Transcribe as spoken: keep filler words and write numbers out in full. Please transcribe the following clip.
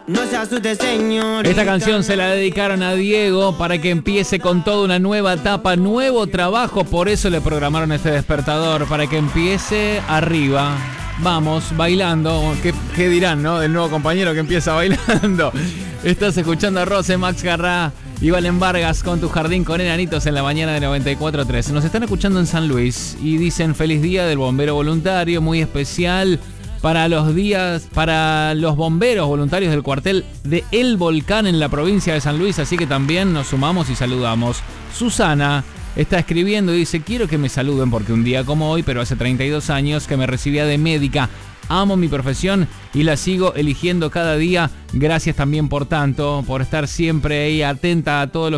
No se asuste, señor. Esta canción se la dedicaron a Diego para que empiece con toda una nueva etapa, nuevo trabajo, por eso le programaron este despertador, para que empiece arriba. Vamos, bailando. ¿Qué, qué dirán, no? Del nuevo compañero que empieza bailando. Estás escuchando a Rose, Max Garrá y Valen Vargas con Tu Jardín con Enanitos en la mañana de noventa y cuatro punto tres. Nos están escuchando en San Luis y dicen feliz día del bombero voluntario, muy especial para los días, para los bomberos voluntarios del cuartel de El Volcán en la provincia de San Luis, así que también nos sumamos y saludamos. Susana está escribiendo y dice, quiero que me saluden porque un día como hoy, pero hace treinta y dos años que me recibía de médica. Amo mi profesión y la sigo eligiendo cada día. Gracias también por tanto, por estar siempre ahí atenta a todo lo